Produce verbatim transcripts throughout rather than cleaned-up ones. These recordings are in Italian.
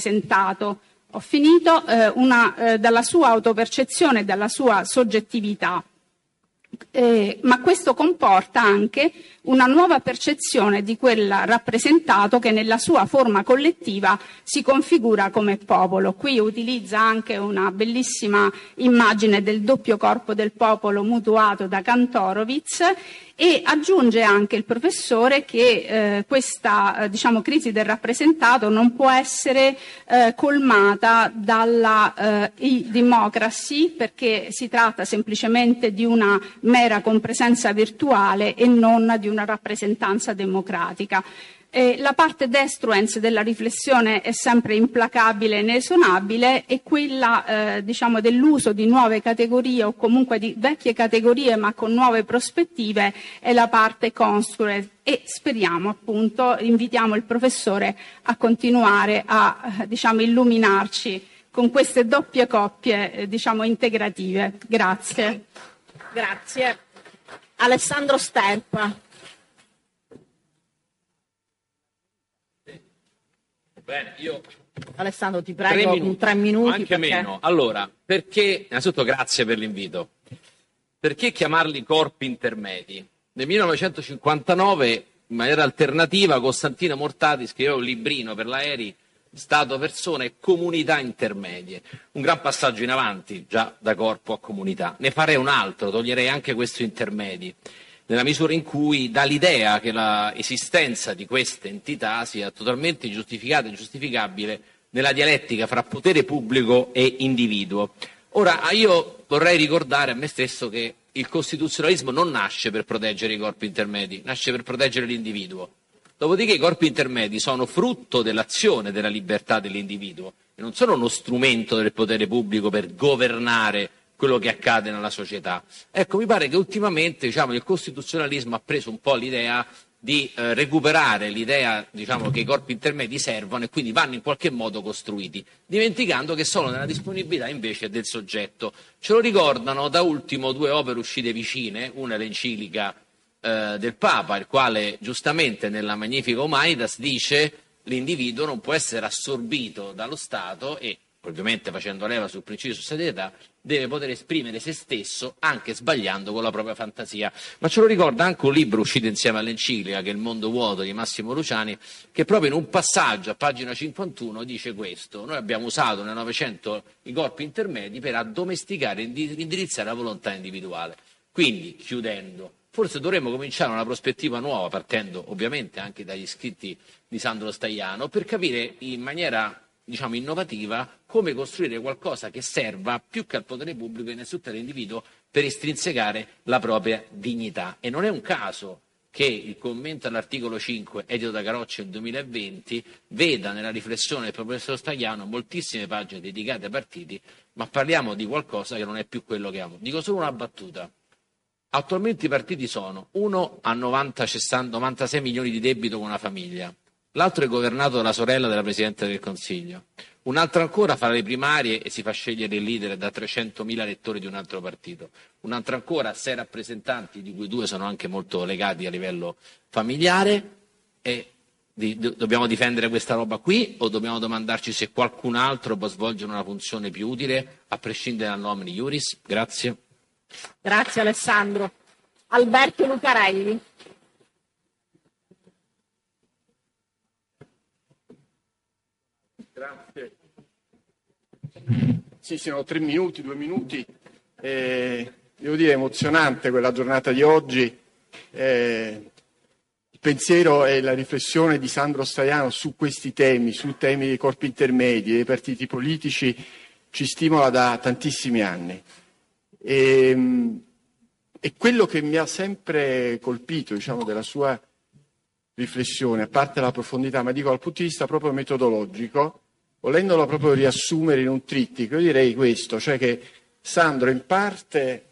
rappresentato. Ho finito, eh, una, eh, dalla sua autopercezione e dalla sua soggettività. Eh, ma questo comporta anche una nuova percezione di quel rappresentato che nella sua forma collettiva si configura come popolo. Qui utilizza anche una bellissima immagine del doppio corpo del popolo mutuato da Kantorowicz e aggiunge anche il professore che eh, questa eh, diciamo, crisi del rappresentato non può essere eh, colmata dalla eh, democracy, perché si tratta semplicemente di una mera compresenza virtuale e non di una rappresentanza democratica. Eh, la parte destruens della riflessione è sempre implacabile e inesonabile e quella eh, diciamo, dell'uso di nuove categorie o comunque di vecchie categorie ma con nuove prospettive è la parte construed e speriamo appunto, invitiamo il professore a continuare a diciamo, illuminarci con queste doppie coppie eh, diciamo, integrative. Grazie. Grazie. Alessandro Sterpa. Bene, io Alessandro ti prego, tre minuti, tre minuti anche perché... meno. Allora, perché, innanzitutto grazie per l'invito, perché chiamarli corpi intermedi? Nel millenovecentocinquantanove, in maniera alternativa, Costantino Mortati scriveva un librino per l'aerei, Stato, persone e comunità intermedie. Un gran passaggio in avanti, già da corpo a comunità. Ne farei un altro, toglierei anche questo intermedi, nella misura in cui dà l'idea che l'esistenza di queste entità sia totalmente giustificata e giustificabile nella dialettica fra potere pubblico e individuo. Ora, io vorrei ricordare a me stesso che il costituzionalismo non nasce per proteggere i corpi intermedi, nasce per proteggere l'individuo. Dopodiché i corpi intermedi sono frutto dell'azione della libertà dell'individuo e non sono uno strumento del potere pubblico per governare quello che accade nella società. Ecco, mi pare che ultimamente diciamo, il costituzionalismo ha preso un po' l'idea di eh, recuperare l'idea diciamo, che i corpi intermedi servono e quindi vanno in qualche modo costruiti, dimenticando che sono nella disponibilità invece del soggetto. Ce lo ricordano da ultimo due opere uscite vicine, una è l'enciclica eh, del Papa, il quale giustamente nella Magnifica Humanitas dice l'individuo non può essere assorbito dallo Stato e ovviamente facendo leva sul principio di sussidiarietà, deve poter esprimere se stesso anche sbagliando con la propria fantasia. Ma ce lo ricorda anche un libro uscito insieme all'enciclica, che è Il mondo vuoto di Massimo Luciani, che proprio in un passaggio a pagina cinquantuno dice questo: noi abbiamo usato nel Novecento i corpi intermedi per addomesticare e indirizzare la volontà individuale. Quindi, chiudendo, forse dovremmo cominciare una prospettiva nuova, partendo ovviamente anche dagli scritti di Sandro Staiano, per capire in maniera diciamo innovativa come costruire qualcosa che serva più che al potere pubblico innanzitutto all'individuo per estrinsecare la propria dignità. E non è un caso che il commento all'articolo cinque edito da Carocci nel duemilaventi veda nella riflessione del professor Staiano moltissime pagine dedicate ai partiti, ma parliamo di qualcosa che non è più quello che amo. Dico solo una battuta. Attualmente i partiti sono: uno ha novanta, sessanta, novantasei milioni di debito con una famiglia, l'altro è governato dalla sorella della Presidente del Consiglio, un altro ancora fa le primarie e si fa scegliere il leader da trecentomila elettori di un altro partito, un altro ancora ha sei rappresentanti, di cui due sono anche molto legati a livello familiare. E di, do, dobbiamo difendere questa roba qui o dobbiamo domandarci se qualcun altro può svolgere una funzione più utile a prescindere dal nomine iuris? Grazie. Grazie Alessandro. Alberto Lucarelli. Grazie. Sì, sono tre minuti, due minuti. Eh, devo dire, emozionante quella giornata di oggi. Eh, il pensiero e la riflessione di Sandro Staiano su questi temi, sui temi dei corpi intermedi, dei partiti politici, ci stimola da tantissimi anni. E, e quello che mi ha sempre colpito, diciamo, della sua riflessione, a parte la profondità, ma dico dal punto di vista proprio metodologico, volendolo proprio riassumere in un trittico, io direi questo, cioè che Sandro in parte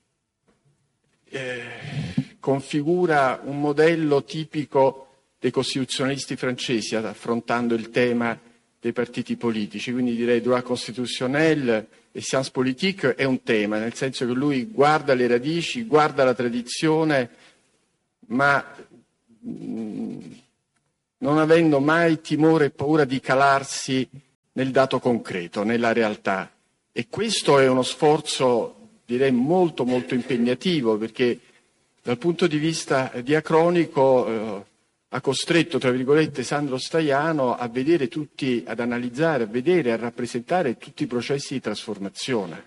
eh, configura un modello tipico dei costituzionalisti francesi affrontando il tema dei partiti politici, quindi direi droit constitutionnel e sciences politique è un tema, nel senso che lui guarda le radici, guarda la tradizione, ma mh, non avendo mai timore e paura di calarsi nel dato concreto, nella realtà. E questo è uno sforzo, direi, molto molto impegnativo, perché dal punto di vista diacronico eh, ha costretto, tra virgolette, Sandro Staiano a vedere tutti, ad analizzare, a vedere, a rappresentare tutti i processi di trasformazione.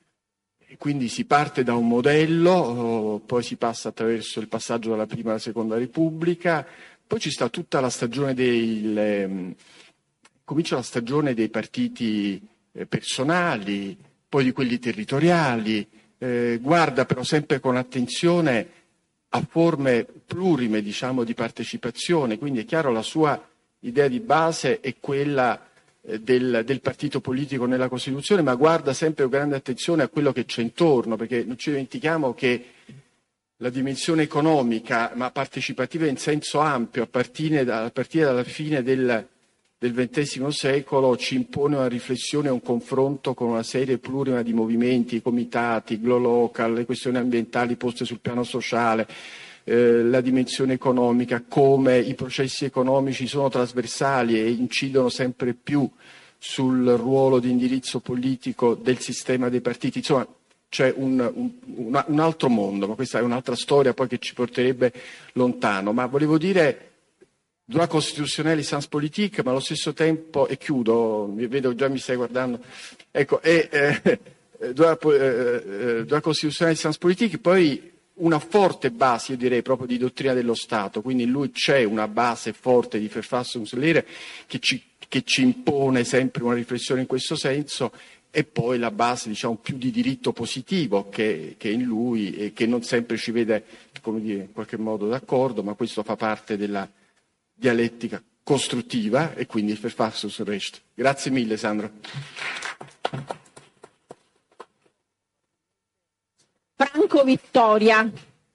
E quindi si parte da un modello, poi si passa attraverso il passaggio dalla Prima alla Seconda Repubblica, poi ci sta tutta la stagione dei, le, comincia la stagione dei partiti eh, personali, poi di quelli territoriali, eh, guarda però sempre con attenzione a forme plurime, diciamo, di partecipazione, quindi è chiaro la sua idea di base è quella Del, del partito politico nella Costituzione, ma guarda sempre con grande attenzione a quello che c'è intorno, perché non ci dimentichiamo che la dimensione economica, ma partecipativa in senso ampio, a partire, da, a partire dalla fine del, del ventesimo secolo, ci impone una riflessione e un confronto con una serie plurima di movimenti, comitati, Glo Local, le questioni ambientali poste sul piano sociale, Eh, la dimensione economica, come i processi economici sono trasversali e incidono sempre più sul ruolo di indirizzo politico del sistema dei partiti. Insomma, c'è un, un, un altro mondo, ma questa è un'altra storia poi che ci porterebbe lontano. Ma volevo dire, droit constitutionnel et sciences politiques, ma allo stesso tempo, e chiudo, vedo già mi stai guardando, ecco, è eh, droit, eh, droit constitutionnel et sciences politiques, poi una forte base, io direi proprio di dottrina dello Stato, quindi in lui c'è una base forte di Verfassungslehre che ci, che ci impone sempre una riflessione in questo senso, e poi la base, diciamo, più di diritto positivo che, che in lui e che non sempre ci vede, come dire, in qualche modo d'accordo, ma questo fa parte della dialettica costruttiva e quindi il Verfassungsrecht. Grazie mille, Sandro. Franco Vittoria.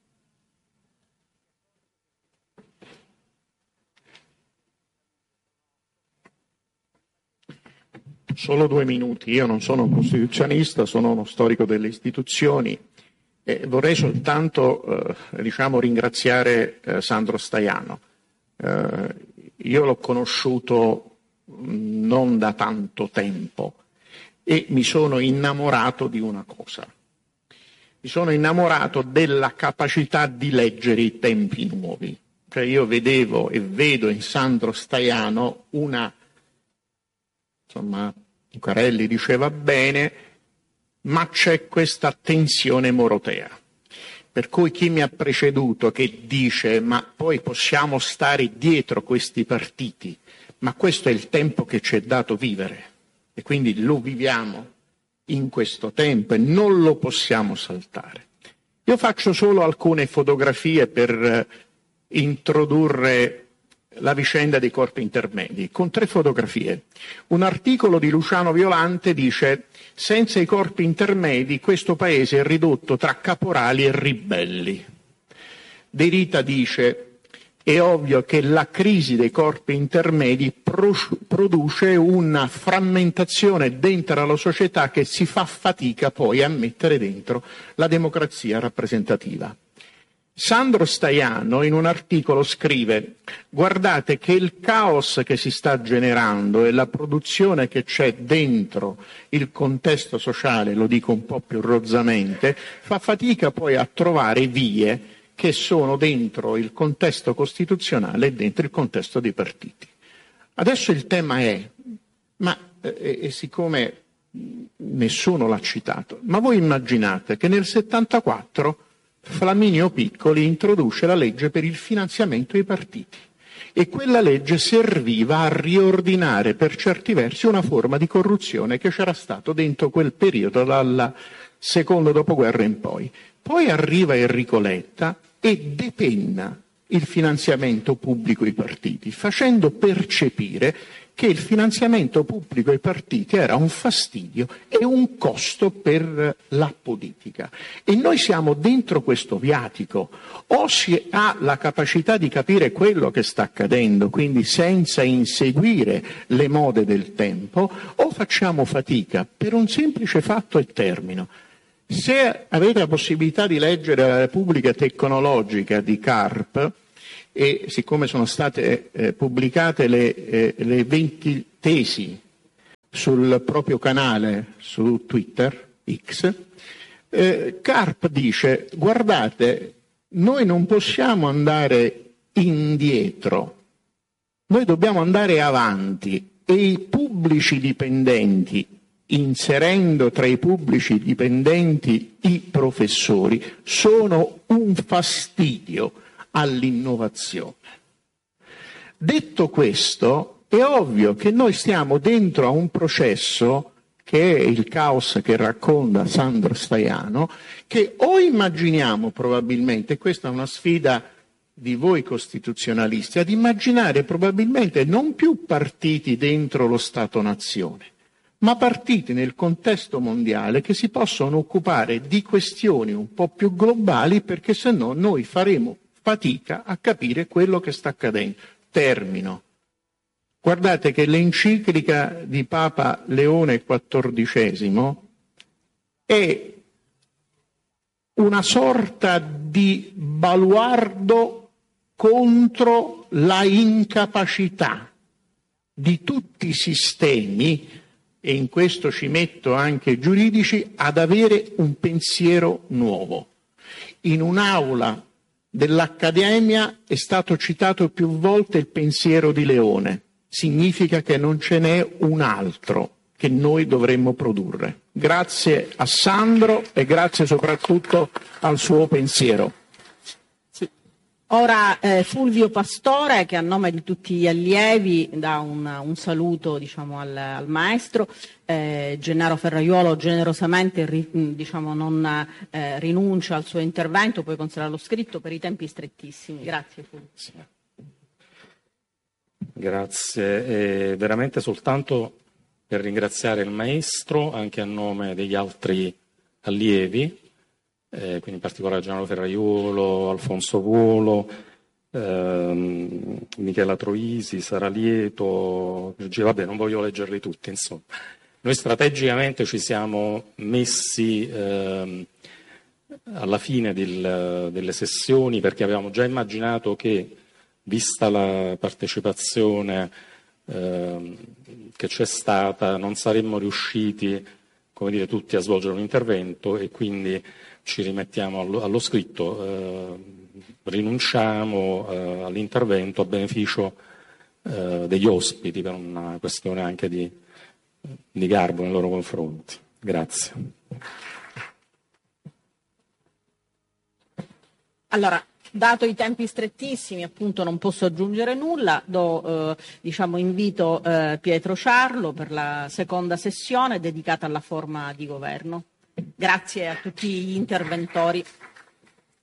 Solo due minuti. Io non sono un costituzionista, sono uno storico delle istituzioni e vorrei soltanto eh, diciamo, ringraziare eh, Sandro Staiano. Eh, io l'ho conosciuto non da tanto tempo e mi sono innamorato di una cosa. Mi sono innamorato della capacità di leggere i tempi nuovi. Cioè io vedevo e vedo in Sandro Staiano una, insomma, Lucarelli diceva bene, ma c'è questa tensione morotea. Per cui chi mi ha preceduto che dice ma poi possiamo stare dietro questi partiti, ma questo è il tempo che ci è dato vivere e quindi lo viviamo in questo tempo e non lo possiamo saltare. Io faccio solo alcune fotografie per eh, introdurre la vicenda dei corpi intermedi, con tre fotografie. Un articolo di Luciano Violante dice: senza i corpi intermedi questo paese è ridotto tra caporali e ribelli. De Rita dice: è ovvio che la crisi dei corpi intermedi produce una frammentazione dentro la società che si fa fatica poi a mettere dentro la democrazia rappresentativa. Sandro Staiano in un articolo scrive: guardate che il caos che si sta generando e la produzione che c'è dentro il contesto sociale, lo dico un po' più rozzamente, fa fatica poi a trovare vie che sono dentro il contesto costituzionale e dentro il contesto dei partiti. Adesso il tema è, ma e, e siccome nessuno l'ha citato, ma voi immaginate che nel settantaquattro Flaminio Piccoli introduce la legge per il finanziamento dei partiti e quella legge serviva a riordinare per certi versi una forma di corruzione che c'era stato dentro quel periodo dal secondo dopoguerra in poi. Poi arriva Enrico Letta e depenna il finanziamento pubblico ai partiti, facendo percepire che il finanziamento pubblico ai partiti era un fastidio e un costo per la politica. E noi siamo dentro questo viatico. O si ha la capacità di capire quello che sta accadendo, quindi senza inseguire le mode del tempo, o facciamo fatica per un semplice fatto e termino. Se avete la possibilità di leggere la Repubblica Tecnologica di Karp, e siccome sono state eh, pubblicate le, eh, le venti tesi sul proprio canale su Twitter, X, eh, Karp dice: guardate, noi non possiamo andare indietro, noi dobbiamo andare avanti, e i pubblici dipendenti, inserendo tra i pubblici dipendenti i professori, sono un fastidio all'innovazione. Detto questo, è ovvio che noi stiamo dentro a un processo, che è il caos che racconta Sandro Staiano, che o immaginiamo probabilmente, questa è una sfida di voi costituzionalisti, ad immaginare probabilmente non più partiti dentro lo Stato-nazione, ma partiti nel contesto mondiale che si possono occupare di questioni un po' più globali, perché se no noi faremo fatica a capire quello che sta accadendo. Termino. Guardate che l'enciclica di Papa Leone quattordicesimo è una sorta di baluardo contro la incapacità di tutti i sistemi, e in questo ci metto anche giuridici, ad avere un pensiero nuovo. In un'aula dell'Accademia è stato citato più volte il pensiero di Leone. Significa che non ce n'è un altro che noi dovremmo produrre. Grazie a Sandro e grazie soprattutto al suo pensiero. Ora eh, Fulvio Pastore, che a nome di tutti gli allievi dà un, un saluto, diciamo, al, al maestro. eh, Gennaro Ferraiuolo generosamente ri, diciamo, non eh, rinuncia al suo intervento, puoi considerarlo scritto per i tempi strettissimi. Grazie Fulvio. Sì. Grazie, e veramente soltanto per ringraziare il maestro anche a nome degli altri allievi, eh, quindi in particolare Gennaro Ferraiuolo, Alfonso Volo, ehm, Michela Troisi, Sara Lieto, Virginia, vabbè, non voglio leggerli tutti, insomma. Noi strategicamente ci siamo messi ehm, alla fine del, delle sessioni, perché avevamo già immaginato che, vista la partecipazione eh, che c'è stata, non saremmo riusciti, come dire, tutti a svolgere un intervento, e quindi ci rimettiamo allo, allo scritto, eh, rinunciamo eh, all'intervento a beneficio eh, degli ospiti, per una questione anche di, di garbo nei loro confronti. Grazie. Allora, dato i tempi strettissimi, appunto non posso aggiungere nulla, do eh, diciamo, invito eh, Pietro Ciarlo per la seconda sessione dedicata alla forma di governo. Grazie a tutti gli interventori.